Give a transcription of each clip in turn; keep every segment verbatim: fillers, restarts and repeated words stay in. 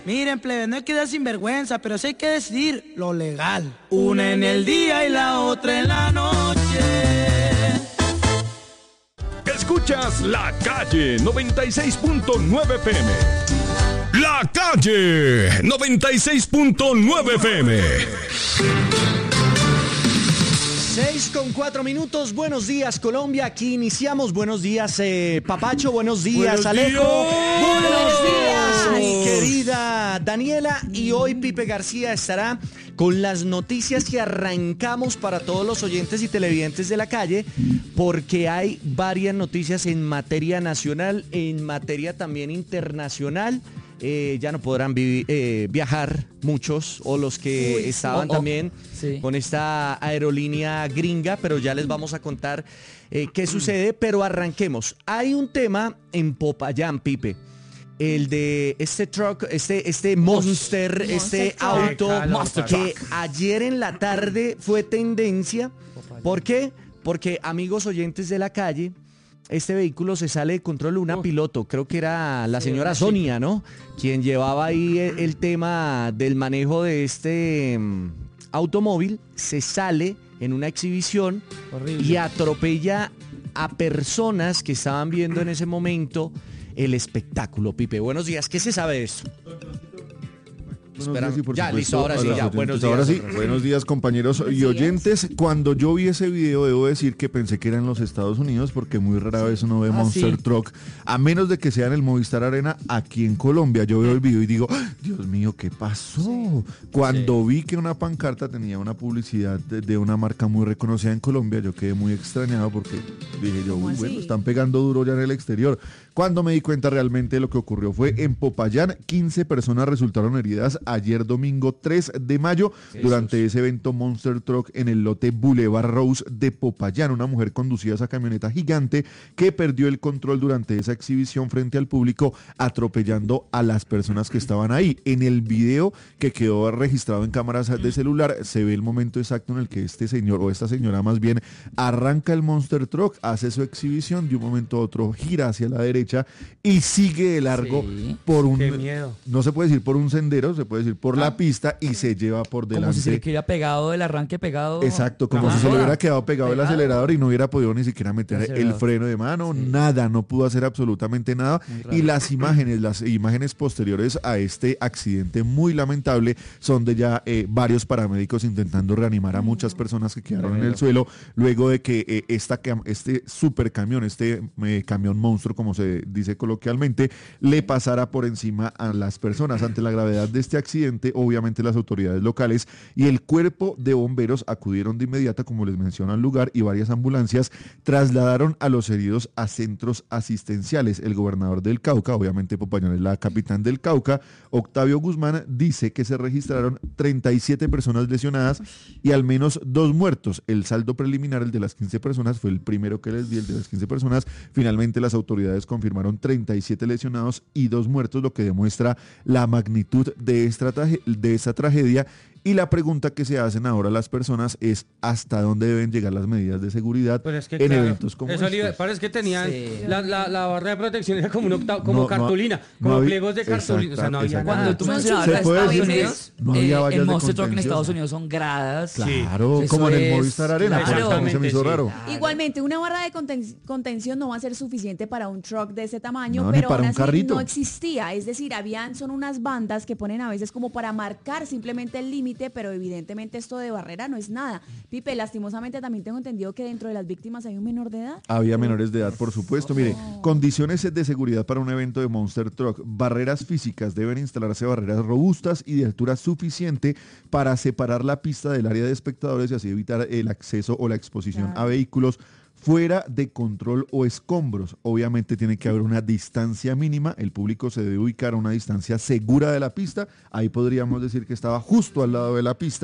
Miren, plebe, no hay que dar sinvergüenza, pero sí hay que decidir lo legal. Una en el día y la otra en la noche. Escuchas La Calle noventa y seis punto nueve F M. La Calle noventa y seis punto nueve F M. seis con cuatro minutos, buenos días Colombia, aquí iniciamos, buenos días eh, Papacho, buenos días buenos Alejo, días. Buenos días mi querida Daniela, y hoy Pipe García estará con las noticias que arrancamos para todos los oyentes y televidentes de La Calle, porque hay varias noticias en materia nacional, en materia también internacional. Eh, ya no podrán vi- eh, viajar muchos, o los que Uy, estaban oh, oh. también sí. con esta aerolínea gringa, pero ya les vamos a contar eh, qué sucede, pero arranquemos. Hay un tema en Popayán, Pipe, el de este truck, este, este monster, monster este truck. auto monster que truck. ayer en la tarde fue tendencia. ¿Por qué? Porque, amigos oyentes de La Calle, este vehículo se sale de control, una uh. piloto, creo que era la señora sí, Sonia, ¿no? Quien llevaba ahí el, el tema del manejo de este um, automóvil, se sale en una exhibición Horrible. y atropella a personas que estaban viendo en ese momento el espectáculo. Pipe, buenos días, ¿qué se sabe de esto? Espera, sí, ya, listo, ahora sí, ya, buenos días. Ahora sí, buenos días compañeros buenos y oyentes. Días. Cuando yo vi ese video, debo decir que pensé que era en los Estados Unidos, porque muy rara vez uno ve ah, Monster sí. Truck, a menos de que sea en el Movistar Arena aquí en Colombia. Yo veo el video y digo, ¡oh, Dios mío, ¿qué pasó? Sí. Cuando sí. vi que una pancarta tenía una publicidad de, de una marca muy reconocida en Colombia, yo quedé muy extrañado porque dije yo, uy, bueno, están pegando duro ya en el exterior. Cuando me di cuenta realmente de lo que ocurrió fue en Popayán, quince personas resultaron heridas ayer domingo tres de mayo Jesús. durante ese evento Monster Truck en el lote Boulevard Rose de Popayán. Una mujer conducía esa camioneta gigante que perdió el control durante esa exhibición frente al público, atropellando a las personas que estaban ahí. En el video que quedó registrado en cámaras de celular se ve el momento exacto en el que este señor, o esta señora más bien, arranca el Monster Truck, hace su exhibición, de un momento a otro gira hacia la derecha y sigue de largo sí. por un, Qué miedo. no se puede decir por un sendero, se puede decir por ah. la pista, y se lleva por delante. Como si se le quedara pegado del arranque pegado. Exacto, como Ajá. si se le hubiera quedado pegado, pegado el acelerador y no hubiera podido ni siquiera meter el, el freno de mano, sí. nada, no pudo hacer absolutamente nada. Y las imágenes, las imágenes posteriores a este accidente muy lamentable son de ya eh, varios paramédicos intentando reanimar a muchas personas que quedaron en el suelo luego de que eh, esta, este super camión, este eh, camión monstruo, como se dice coloquialmente, le pasara por encima a las personas. Ante la gravedad de este accidente, obviamente las autoridades locales y el cuerpo de bomberos acudieron de inmediato, como les menciono, al lugar, y varias ambulancias trasladaron a los heridos a centros asistenciales. El gobernador del Cauca, obviamente Popayán es la capitán del Cauca, Octavio Guzmán, dice que se registraron treinta y siete personas lesionadas y al menos dos muertos. El saldo preliminar, el de las quince personas, fue el primero que les di, el de las quince personas. Finalmente las autoridades confirmaron treinta y siete lesionados y dos muertos, lo que demuestra la magnitud de esta, traje- de esta tragedia. Y la pregunta que se hacen ahora las personas es hasta dónde deben llegar las medidas de seguridad es que, en claro, eventos como eso estos. Parece que tenían sí. la, la, la barra de protección era como, un octavo, como no, cartulina, no, como no había, pliegos de cartulina, o sea, no había Cuando nada. tú mencionabas a Estados Unidos, no había eh, vallas el de Monster Truck en contención. Estados Unidos son gradas. Claro, sí. como en el es, Movistar Arena, claro, a mí se me hizo sí. raro. Claro. Igualmente, una barra de conten- contención no va a ser suficiente para un truck de ese tamaño, No, pero para aún un así carrito. no existía. Es decir, habían, son unas bandas que ponen a veces como para marcar simplemente el límite, pero evidentemente esto de barrera no es nada. Pipe, lastimosamente también tengo entendido que dentro de las víctimas hay un menor de edad. Había menores de edad, por supuesto. Mire, condiciones de seguridad para un evento de Monster Truck. Barreras físicas. Deben instalarse barreras robustas y de altura suficiente para separar la pista del área de espectadores y así evitar el acceso o la exposición Claro. a vehículos fuera de control o escombros. Obviamente tiene que haber una distancia mínima, el público se debe ubicar a una distancia segura de la pista, ahí podríamos decir que estaba justo al lado de la pista,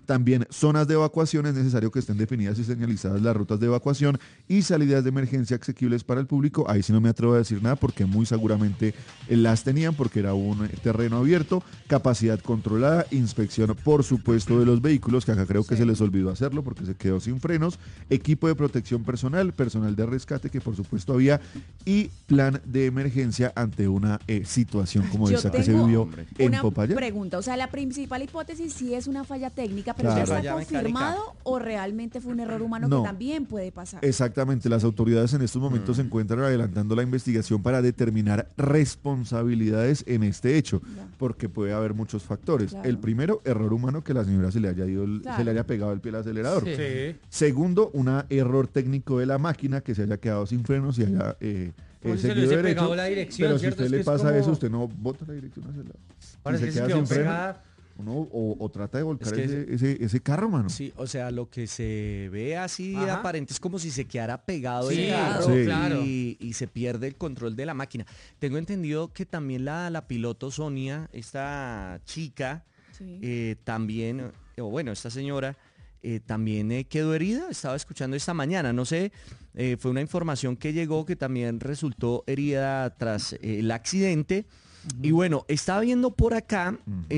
También zonas de evacuación, es necesario que estén definidas y señalizadas las rutas de evacuación y salidas de emergencia asequibles para el público. Ahí sí no me atrevo a decir nada porque muy seguramente las tenían porque era un terreno abierto, capacidad controlada, inspección por supuesto de los vehículos, que acá creo que sí. se les olvidó hacerlo porque se quedó sin frenos, equipo de protección personal, personal de rescate que por supuesto había y plan de emergencia ante una eh, situación como Yo esa que se vivió en una Popayán. Pregunta, o sea, la principal hipótesis sí es una falla técnica, pero Claro. ¿ya está Falla confirmado mecánica. o realmente fue un error humano No. que también puede pasar? Exactamente, las autoridades en estos momentos Mm. se encuentran adelantando la investigación para determinar responsabilidades en este hecho, Ya. porque puede haber muchos factores. Claro. El primero, error humano, que la señora se le haya ido, el- Claro. se le haya pegado el pie al acelerador. Sí. Sí. Segundo, un error técnico de la máquina, que se haya quedado sin frenos y haya eh, Como eh, si se le seguido hubiese derecho. pegado la dirección, Pero si ¿cierto? usted Es le que es pasa como- eso, usted no bota la dirección hacia el lado. Y Parece se que queda se quedó sin freno. pegada. Uno, o, o trata de volcar Es que ese, ese, ese carro, mano. Sí, o sea, lo que se ve así Ajá. aparente es como si se quedara pegado Sí, el carro sí. claro. y, y se pierde el control de la máquina. Tengo entendido que también la, la piloto Sonia, esta chica, Sí. eh, también, o bueno, esta señora, eh, también eh, quedó herida. Estaba escuchando esta mañana, no sé, eh, fue una información que llegó que también resultó herida tras eh, el accidente. Y bueno, estaba viendo por acá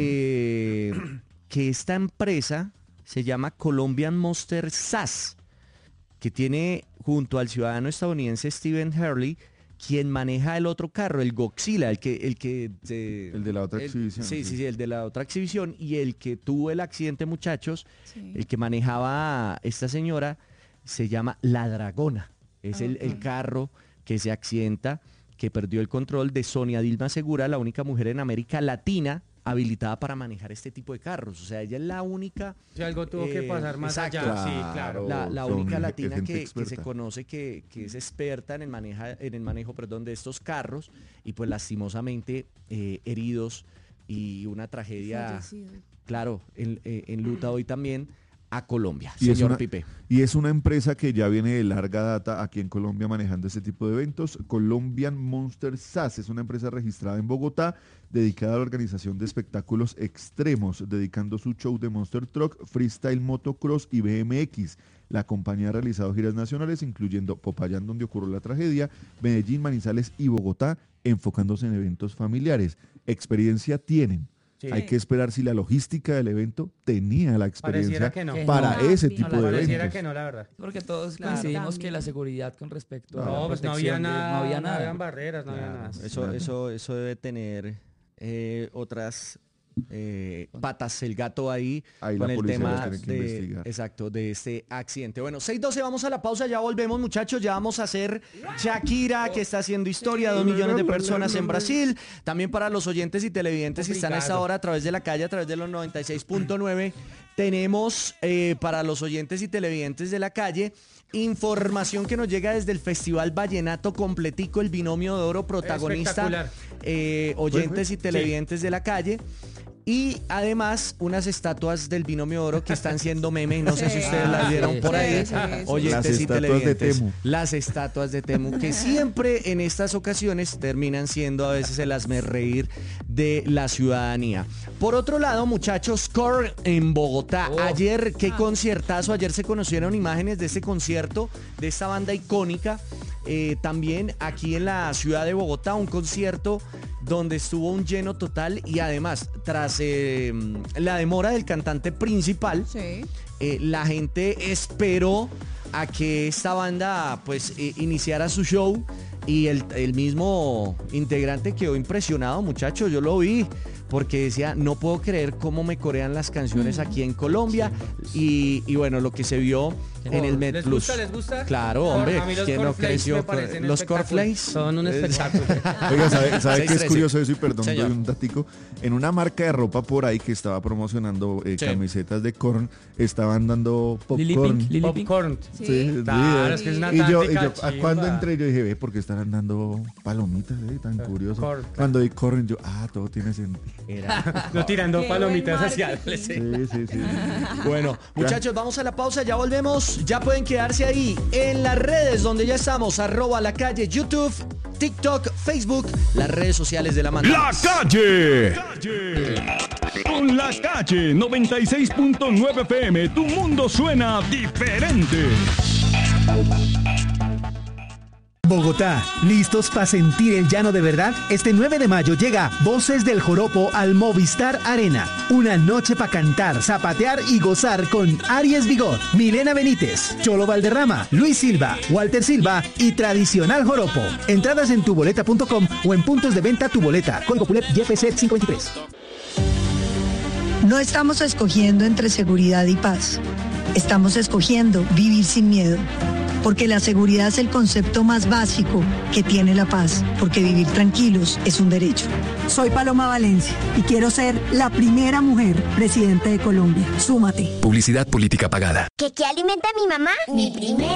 eh, que esta empresa se llama Colombian Monster S A S, que tiene junto al ciudadano estadounidense Steven Hurley, quien maneja el otro carro, el Godzilla, el que... El, que, eh, El de la otra el- exhibición, Sí, sí. sí, sí, el de la otra exhibición. Y el que tuvo el accidente, muchachos, Sí. el que manejaba esta señora, se llama La Dragona. Es el, el Ok. carro que se accidenta, que perdió el control de Sonia Dilma Segura, la única mujer en América Latina habilitada para manejar este tipo de carros. O sea, ella es la única... Si algo tuvo que eh, pasar más exacto. allá. Sí, claro. La, la son única gente latina que, que se experta. conoce que, que es experta en el, maneja, en el manejo perdón, de estos carros y pues lastimosamente eh, heridos y una tragedia, Fallecido. claro, en, eh, enluta hoy también a Colombia. Y es Señor una- Pipe. Y es una empresa que ya viene de larga data aquí en Colombia manejando este tipo de eventos. Colombian Monster S A S es una empresa registrada en Bogotá dedicada a la organización de espectáculos extremos, dedicando su show de Monster Truck, Freestyle Motocross y B M X. La compañía ha realizado giras nacionales, incluyendo Popayán, donde ocurrió la tragedia, Medellín, Manizales y Bogotá, enfocándose en eventos familiares. Experiencia tienen. Sí. Hay que esperar si la logística del evento tenía la experiencia Pareciera que no. Que para no. ese No, tipo no, de Pareciera eventos. que no, la verdad. Porque todos Claro, coincidimos que también. la seguridad con respecto a la No, pues no había protección de- nada. no había No nada. habían barreras, no había nada. Eso, Claro. eso, eso debe tener eh, otras eh, patas el gato ahí, Ahí con la el policía tema los tiene que de, investigar. exacto, de este accidente. Bueno, seis doce, vamos a la pausa, ya volvemos muchachos, ya vamos a hacer Shakira, que está haciendo historia, dos millones de personas en Brasil. También para los oyentes y televidentes que están a esta Complicado. hora a través de la calle, a través de los noventa y seis punto nueve, tenemos eh, para los oyentes y televidentes de la calle información que nos llega desde el Festival Vallenato Completico, el binomio de oro protagonista, Espectacular. eh, oyentes y televidentes de la calle. Y además unas estatuas del binomio de oro que están siendo memes, no sé si Sí. ustedes las vieron Sí, por sí, ahí, sí, sí. oyentes Las y estatuas de televidentes. Temu. Las estatuas de Temu, que siempre en estas ocasiones terminan siendo a veces el hazmerreír de la ciudadanía. Por otro lado, muchachos, Core en Bogotá. Oh. Ayer, qué Ah. conciertazo, ayer se conocieron imágenes de este concierto, de esta banda icónica. Eh, también aquí en la ciudad de Bogotá, un concierto donde estuvo un lleno total y además, tras eh, la demora del cantante principal, Sí. eh, la gente esperó a que esta banda pues eh, iniciara su show y el, el mismo integrante quedó impresionado, muchachos, yo lo vi. Porque decía, no puedo creer cómo me corean las canciones aquí en Colombia. Y, y bueno, lo que se vio en el Met ¿Les Plus. gusta? ¿Les gusta? Claro, hombre, A mí los ¿quién no cornflakes creció? me parecen Los espectacular. cornflakes Son un Eh, espectáculo. Oiga, ¿sabe, sabe seis qué es trece. curioso eso? Y perdón, Señor. doy un datico. En una marca de ropa por ahí que estaba promocionando eh, Sí. camisetas de Korn, estaban dando Lily popcorn. Pink, Lily Pink. Popcorn. Sí. Sí, Claro, sí, es que es una y yo, y yo táctica ¿a chimba. cuando entré yo dije, ve, porque estarán dando palomitas, eh, tan curioso. Korn. Cuando vi Korn, yo, ah, todo tiene sentido. Era- No tirando Qué palomitas buen hacia marketing. sí. Sí, sí, sí. Bueno, muchachos, vamos a la pausa, ya volvemos. Ya pueden quedarse ahí en las redes donde ya estamos, arroba la calle, YouTube, TikTok, Facebook, las redes sociales de la La manada. calle. Con La Calle noventa y seis punto nueve F M, tu mundo suena diferente. Bogotá, ¿listos para sentir el llano de verdad? Este nueve de mayo llega Voces del Joropo al Movistar Arena. Una noche para cantar, zapatear y gozar con Aries Bigot, Milena Benítez, Cholo Valderrama, Luis Silva, Walter Silva y Tradicional Joropo. Entradas en tuboleta punto com o en puntos de venta Tu Boleta. Código Pulet Y F C quinientos veintitrés. No estamos escogiendo entre seguridad y paz. Estamos escogiendo vivir sin miedo. Porque la seguridad es el concepto más básico que tiene la paz, porque vivir tranquilos es un derecho. Soy Paloma Valencia y quiero ser la primera mujer presidente de Colombia. Súmate. Publicidad política pagada. ¿Qué, qué alimenta a mi mamá? Mi primer